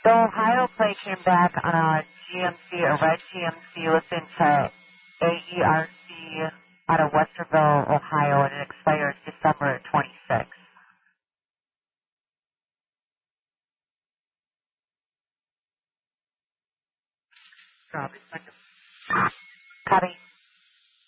The Ohio plate came back on a GMC, a red GMC, listening to AERC out of Westerville, Ohio, and it expires December 26th. Copy.